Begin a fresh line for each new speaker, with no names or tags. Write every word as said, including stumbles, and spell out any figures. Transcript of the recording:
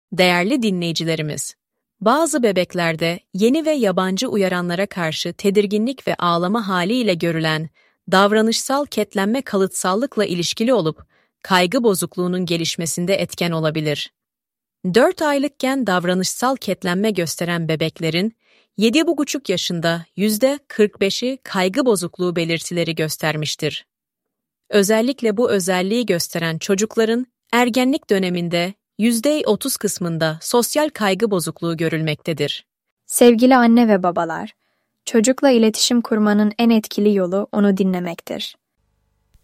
Değerli dinleyicilerimiz, bazı bebeklerde yeni ve yabancı uyaranlara karşı tedirginlik ve ağlama haliyle görülen davranışsal ketlenme kalıtsallıkla ilişkili olup kaygı bozukluğunun gelişmesinde etken olabilir. dört aylıkken davranışsal ketlenme gösteren bebeklerin yedi buçuk yaşında yüzde kırk beşi kaygı bozukluğu belirtileri göstermiştir. Özellikle bu özelliği gösteren çocukların ergenlik döneminde yüzde otuz kısmında sosyal kaygı bozukluğu görülmektedir.
Sevgili anne ve babalar, çocukla iletişim kurmanın en etkili yolu onu dinlemektir.